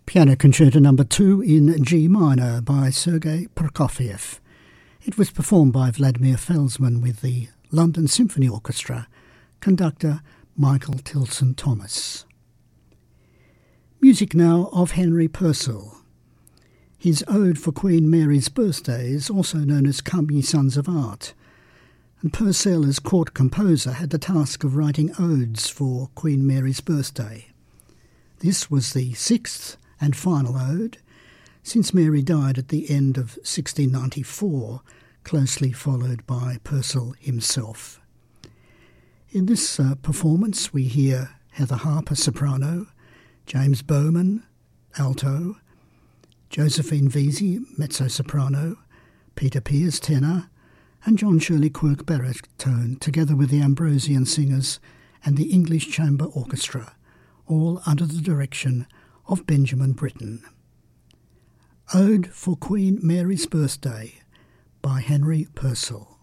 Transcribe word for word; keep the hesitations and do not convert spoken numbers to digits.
Piano Concerto Number two in G minor by Sergei Prokofiev. It was performed by Vladimir Felsman with the London Symphony Orchestra, conductor Michael Tilson Thomas. Music now of Henry Purcell. His Ode for Queen Mary's Birthday is also known as Come Ye Sons of Art, and Purcell as court composer had the task of writing odes for Queen Mary's birthday. This was the sixth and final ode, since Mary died at the end of sixteen ninety-four, closely followed by Purcell himself. In this uh, performance we hear Heather Harper soprano, James Bowman alto, Josephine Vesey mezzo-soprano, Peter Pears tenor, and John Shirley Quirk baritone, together with the Ambrosian Singers and the English Chamber Orchestra, all under the direction of Benjamin Britten. Ode for Queen Mary's Birthday by Henry Purcell.